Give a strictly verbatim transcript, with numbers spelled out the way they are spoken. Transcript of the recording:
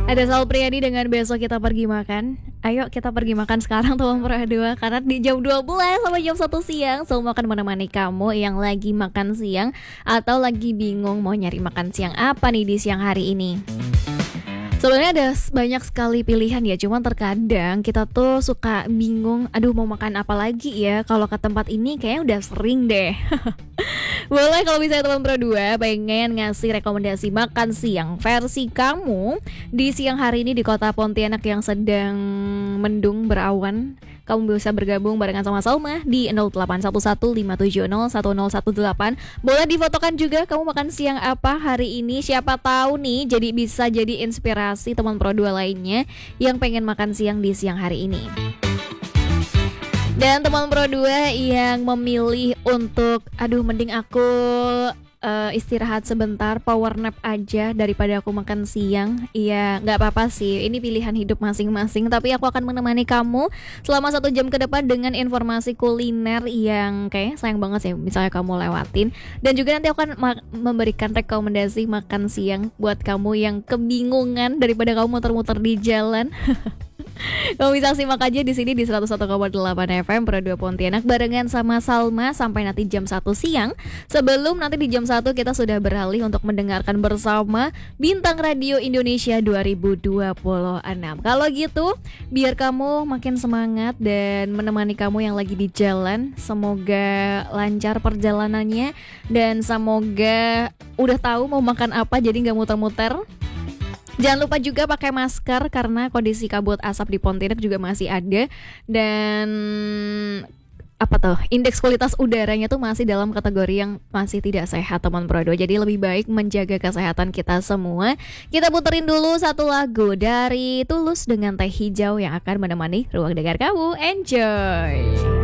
Ada Sal Priadi dengan Besok Kita Pergi Makan. Ayo kita pergi makan sekarang teman Dua, karena di jam dua belas sampai jam satu siang Selma akan menemani kamu yang lagi makan siang atau lagi bingung mau nyari makan siang apa nih di siang hari ini. Sebenarnya ada banyak sekali pilihan ya, cuman terkadang kita tuh suka bingung, aduh mau makan apa lagi ya, kalau ke tempat ini kayaknya udah sering deh. Boleh kalau misalnya teman Dua pengen ngasih rekomendasi makan siang versi kamu di siang hari ini di kota Pontianak yang sedang mendung berawan, kamu bisa bergabung barengan sama Salma di nol delapan satu satu lima tujuh nol satu nol satu delapan. Boleh difotokan juga kamu makan siang apa hari ini. Siapa tahu nih jadi bisa jadi inspirasi teman Pro dua lainnya yang pengen makan siang di siang hari ini. Dan teman Pro dua yang memilih untuk aduh mending aku Uh, istirahat sebentar, power nap aja daripada aku makan siang. Iya, nggak apa-apa sih. Ini pilihan hidup masing-masing. Tapi aku akan menemani kamu selama satu jam ke depan dengan informasi kuliner yang kayak sayang banget sih misalnya kamu lewatin. Dan juga nanti aku akan ma- memberikan rekomendasi makan siang buat kamu yang kebingungan daripada kamu muter-muter di jalan. Kamu bisa simak aja di sini di seratus satu koma delapan F M Pro dua Pontianak barengan sama Salma sampai nanti jam satu siang. Sebelum nanti di jam satu kita sudah beralih untuk mendengarkan bersama Bintang Radio Indonesia dua ribu dua puluh enam. Kalau gitu, biar kamu makin semangat dan menemani kamu yang lagi di jalan. Semoga lancar perjalanannya dan semoga udah tahu mau makan apa jadi nggak muter-muter. Jangan lupa juga pakai masker karena kondisi kabut asap di Pontianak juga masih ada. Dan apa tuh, indeks kualitas udaranya tuh masih dalam kategori yang masih tidak sehat teman Pro dua. Jadi lebih baik menjaga kesehatan kita semua. Kita puterin dulu satu lagu dari Tulus dengan Teh Hijau yang akan menemani ruang dengar kamu. Enjoy.